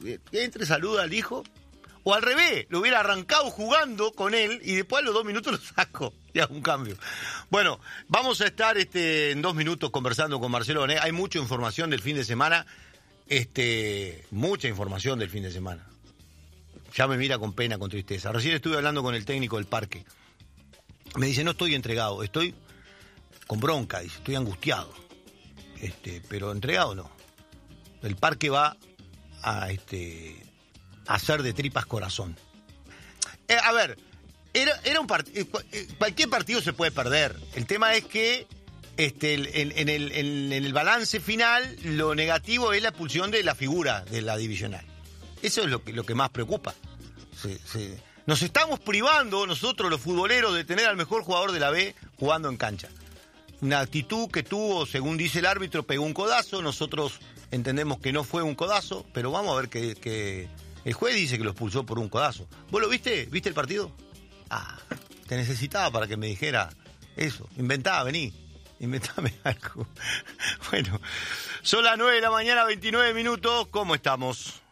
entre, saluda al hijo. O al revés, lo hubiera arrancado jugando con él y después a los 2 minutos lo saco y hago un cambio. Bueno, vamos a estar en 2 minutos conversando con Marcelo Bonet. Hay mucha información del fin de semana, mucha información del fin de semana. Ya me mira con pena, con tristeza. Recién estuve hablando con el técnico del Parque. Me dice, no estoy entregado, estoy con bronca, dice, estoy angustiado. Pero entregado no. El Parque va a hacer de tripas corazón. A ver, era un partido. Cualquier partido se puede perder. El tema es que en el balance final, lo negativo es la expulsión de la figura de la divisional. Eso es lo que más preocupa. Nos estamos privando, nosotros los futboleros, de tener al mejor jugador de la B jugando en cancha. Una actitud que tuvo, según dice el árbitro, pegó un codazo. Nosotros entendemos que no fue un codazo, pero vamos a ver que el juez dice que lo expulsó por un codazo. ¿Vos lo viste? ¿Viste el partido? Te necesitaba para que me dijera eso. Vení. Inventame algo. Bueno, son las 9 de la mañana, 29 minutos. ¿Cómo estamos?